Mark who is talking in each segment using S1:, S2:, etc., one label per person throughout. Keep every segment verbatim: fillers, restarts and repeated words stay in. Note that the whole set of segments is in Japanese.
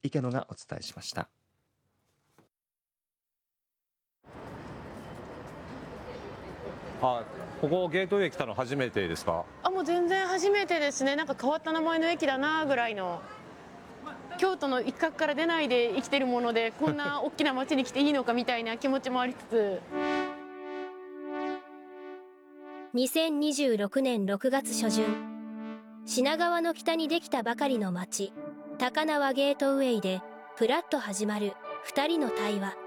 S1: 池野がお伝えしました。
S2: あ、ここゲートウェイ来たの初めてですか？
S3: あ、もう全然初めてですね。なんか変わった名前の駅だなぐらいの。京都の一角から出ないで生きてるもので、こんな大きな街に来ていいのかみたいな気持ちもありつつ。
S4: にせんにじゅうろくねんろくがつしょじゅん、品川の北にできたばかりの町、高輪ゲートウェイでふらっと始まるふたりの対話。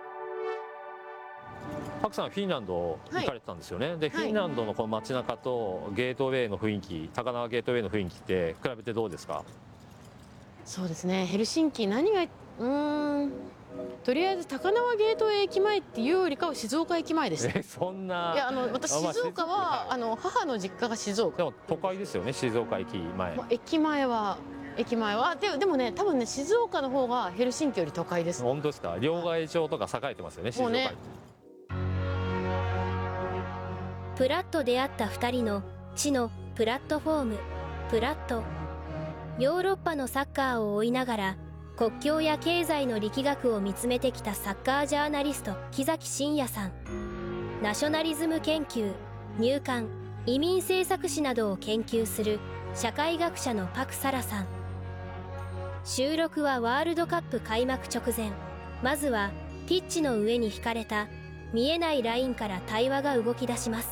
S2: パクさんはフィンランド行かれてたんですよね、はい、でフィンランドのこの街中とゲートウェイの雰囲気、高輪ゲートウェイの雰囲気って比べてどうですか？
S3: そうですね、ヘルシンキ何がうーんとりあえず高輪ゲートウェイ駅前っていうよりかは静岡駅前でした。
S2: え、そんな。
S3: いや、あの私静岡はあの母の実家が静岡。
S2: でも都会ですよね、静岡駅前。
S3: まあ、駅前は駅前はででもね、多分ね、静岡の方がヘルシンキより都会です。
S2: 本当ですか？両替町とか栄えてますよね、静岡駅。
S4: プラッと出会ったふたりの地のプラットフォーム、プラット。ヨーロッパのサッカーを追いながら国境や経済の力学を見つめてきたサッカージャーナリスト木崎真也さん、ナショナリズム研究、入管、移民政策史などを研究する社会学者のパク・サラさん。収録はワールドカップ開幕直前。まずはピッチの上に引かれた見えないラインから対話が動き出します。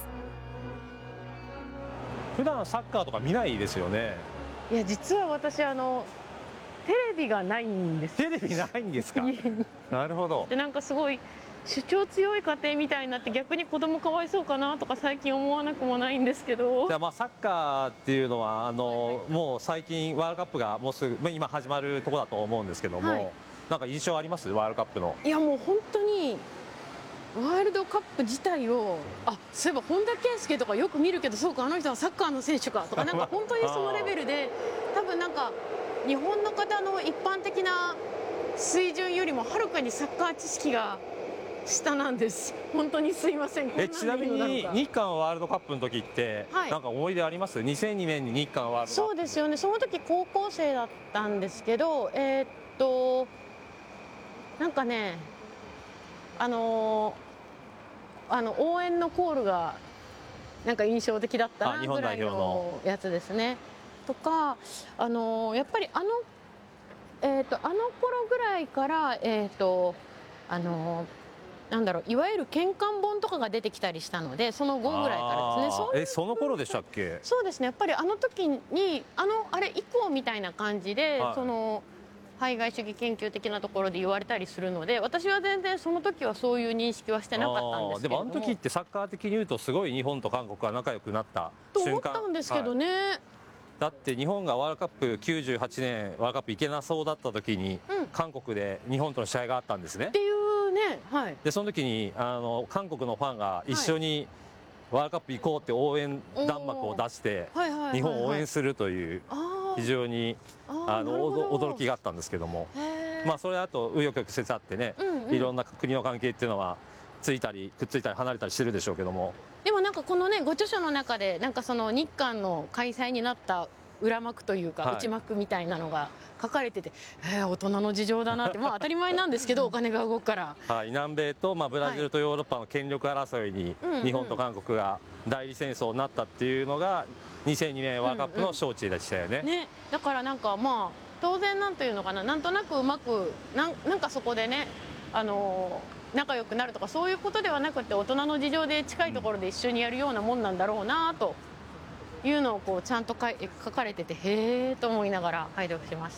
S2: 普段サッカーとか見ないですよね。
S3: いや、実は私あのテレビがないんです。
S2: テレビないんですか？なるほど。
S3: で、なんかすごい主張強い家庭みたいになって、逆に子供かわいそうかなとか最近思わなくもないんですけど。
S2: じゃあ、まあサッカーっていうのはあのもう最近ワールドカップがもうすぐ今始まるところだと思うんですけども、はい、なんか印象あります？ワールドカップの。い
S3: や、もう本当にワールドカップ自体を、あ、そういえば本田圭佑とかよく見るけど、そうか、あの人はサッカーの選手かとか、なんか本当にそのレベルで多分なんか日本の方の一般的な水準よりもはるかにサッカー知識が下なんです。本当にすいません。
S2: え、ちなみに日韓ワールドカップの時って、はい、なんか思い出あります？にせんにねんに日韓ワールドカップ。
S3: そうですよね。その時高校生だったんですけど、えー、っとなんかね、あのー、あの応援のコールがなんか印象的だったなぐらいのやつですね。とか、あのー、やっぱりあの、えー、とあの頃ぐらいから、えーとあのー、なんだろう、いわゆる喧嘩本とかが出てきたりしたので、その後ぐらいからですね。
S2: そえその頃でしたっけ？
S3: そうですね。やっぱりあの時にあのあれ以降みたいな感じで、はい、その排外主義研究的なところで言われたりするので、私は全然その時はそういう認識はしてなかったんですけども。
S2: でもあの時ってサッカー的に言うとすごい日本と韓国が仲良くなった瞬間
S3: と思ったんですけどね、はい、
S2: だって日本がワールドカップきゅうじゅうはちねんワールドカップ行けなそうだった時に、うん、韓国で日本との試合があったんですね。
S3: っていうね、はい、
S2: でその時にあの韓国のファンが一緒にワールドカップ行こうって応援弾幕を出して日本を応援するという非常にあの驚きがあったんですけども、まあそれあと紆余曲折あってね、うんうん、いろんな国の関係っていうのはついたりくっついたり離れたりしてるでしょうけども、
S3: でもなんかこのねご著書の中でなんかその日韓の開催になった裏幕というか、はい、内幕みたいなのが書かれてて、えー、大人の事情だなって、まあ当たり前なんですけどお金が動くから、
S2: はい、南米と、まあ、ブラジルとヨーロッパの権力争いに日本と韓国が代理戦争になったっていうのがにせんにねんワールドカップの招致でしたよね。
S3: うんうん、ね、だからなんかまあ当然なんというのかな、なんとなくうまくなんなんかそこでね、あのー、仲良くなるとかそういうことではなくて、大人の事情で近いところで一緒にやるようなもんなんだろうなというのをこうちゃんとかい書かれてて、へーと思いながら拝読しました。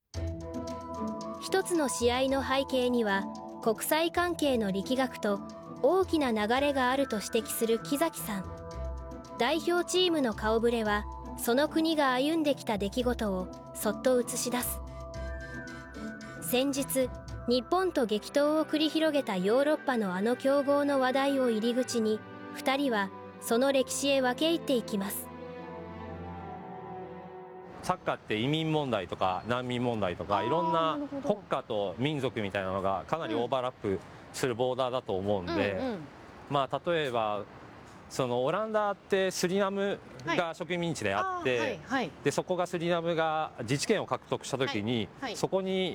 S4: 一つの試合の背景には国際関係の力学と大きな流れがあると指摘する木崎さん。代表チームの顔ぶれはその国が歩んできた出来事をそっと映し出す。先日日本と激闘を繰り広げたヨーロッパのあの強豪の話題を入り口に、ふたりはその歴史へ分け入っていきます。
S2: サッカーって移民問題とか難民問題とかいろんな国家と民族みたいなのがかなりオーバーラップするボーダーだと思うんで、うんうんうん、まあ例えばそのオランダってスリナムが植民地であって、はいはいはい、でそこがスリナムが自治権を獲得した時に、はいはい、そこに